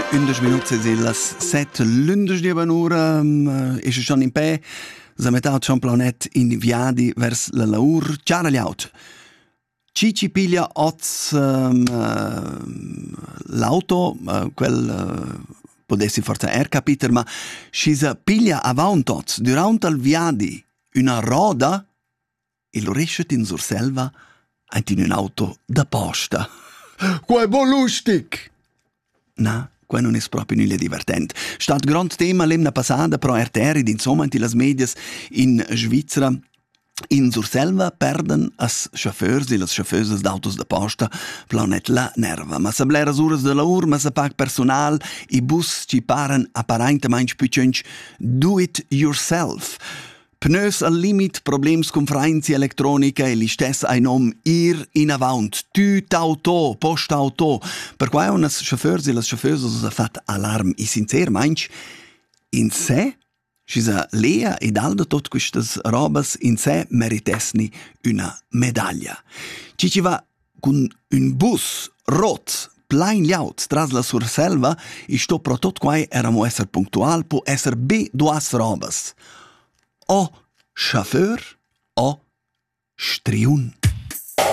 11 minuti e las 7 l'undici di un'ora e ci sono in pe za metà Jean Planet in viadi vers la laur ciara liaut ci piglia oz l'auto quel potessi forza capiter ma ci sa piglia avant oz durante al viadi una roda e lo riesce in surselva in un'auto da posta. Qua è buon lustig! Na, qua non è proprio nulla divertente. Stat grand tema l'emna passata pro arteri insomma in las medias in Svizzera in Surselva perden as chauffeurs e las chauffeuses d'autos da posta planet la nerva. Ma se bleras uras de laur, ma se pac personal i bus ci paren apparentemente piccins do it yourself. Pneus al limit, problems con freinzi elettronica e li stess ein ir in avant, auto, post auto. Per quai unas chauffeurs e las chauffeuses ha fat alarm i sincer mainch in sé, si sa lea ed alda tot quistas robas in sé meritesni una medaglia. Ci va con un bus rot plain liaut tras la Surselva e sto pro tot quai eramo esser punctual po esser duas robas. O chauffeur o striun.